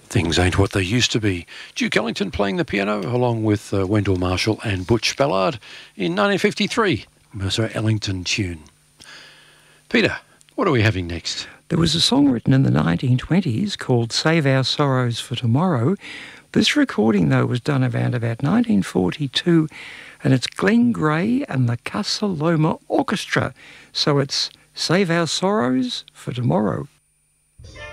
Things Ain't What They Used to Be. Duke Ellington playing the piano along with Wendell Marshall and Butch Ballard in 1953, Mercer Ellington tune. Peter, what are we having next? There was a song written in the 1920s called Save Our Sorrows for Tomorrow. This recording, though, was done around about 1942, and it's Glenn Gray and the Casa Loma Orchestra. So it's Save Our Sorrows for Tomorrow.